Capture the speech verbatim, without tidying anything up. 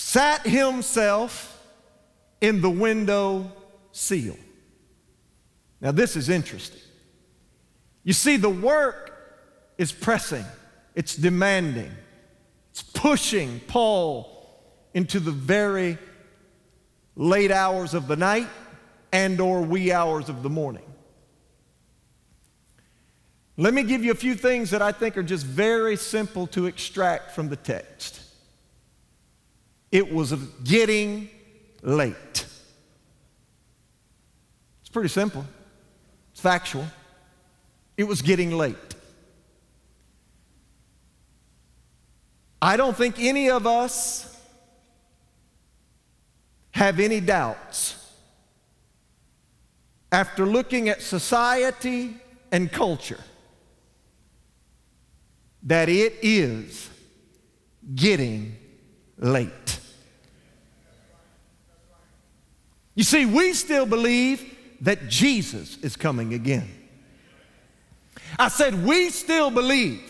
sat himself in the window sill. Now this is interesting. You see, the work is pressing, it's demanding, it's pushing Paul into the very late hours of the night and or wee hours of the morning. Let me give you a few things that I think are just very simple to extract from the text. It was getting late. It's pretty simple. It's factual. It was getting late. I don't think any of us have any doubts after looking at society and culture that it is getting late. You see, we still believe that Jesus is coming again. I said we still believe